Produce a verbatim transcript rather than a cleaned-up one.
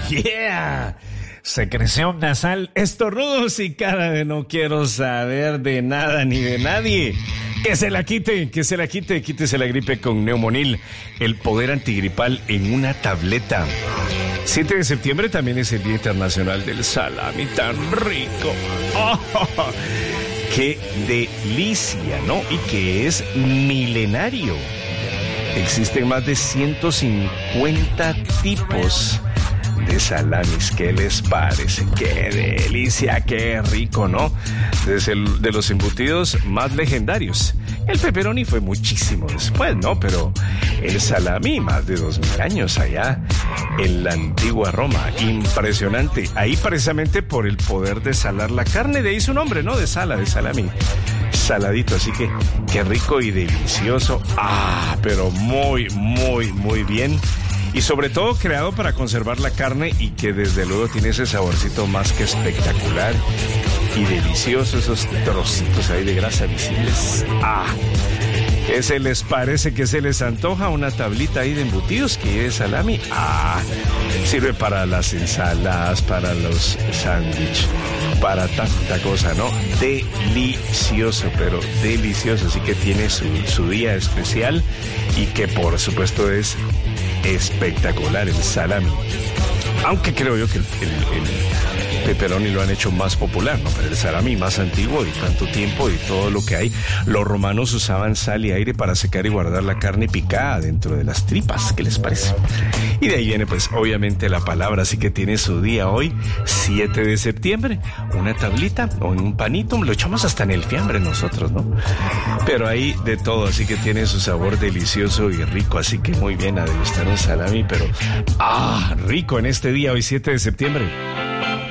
yeah. Secreción nasal, estornudos y cara de no quiero saber de nada ni de nadie. Que se la quite, que se la quite, quítese la gripe con Neumonil, el poder antigripal en una tableta. siete de septiembre también es el Día Internacional del Salami, tan rico. Oh, ¡qué delicia!, ¿no? Y que es milenario. Existen más de ciento cincuenta tipos de salamis. ¿Qué les parece? ¡Qué delicia! ¡Qué rico!, ¿no? Desde el, de los embutidos más legendarios. El pepperoni fue muchísimo después, ¿no? Pero el salami, más de dos mil años allá en la antigua Roma. Impresionante. Ahí precisamente por el poder de salar la carne. De ahí su nombre, ¿no? De sala, de salami. Saladito, así que qué rico y delicioso. Ah, pero muy, muy, muy bien. Y sobre todo creado para conservar la carne y que desde luego tiene ese saborcito más que espectacular y delicioso, esos trocitos ahí de grasa visibles. ¡Ah! ¿Qué se les parece? ¿Qué se les antoja? Una tablita ahí de embutidos que lleve salami. ¡Ah! Sirve para las ensaladas, para los sándwiches, para tanta cosa, ¿no? Delicioso, pero delicioso. Así que tiene su, su día especial y que por supuesto es espectacular el salami. Aunque creo yo que el, el, el pepperoni lo han hecho más popular, ¿no? Pero el salami más antiguo y tanto tiempo y todo lo que hay. Los romanos usaban sal y aire para secar y guardar la carne picada dentro de las tripas. ¿Qué les parece? Y de ahí viene pues obviamente la palabra, así que tiene su día hoy, siete de septiembre. Una tablita o un panito, lo echamos hasta en el fiambre nosotros, ¿no? Pero ahí de todo, así que tiene su sabor delicioso y rico, así que muy bien a degustar un salami, pero ¡ah! Rico en este día, hoy siete de septiembre.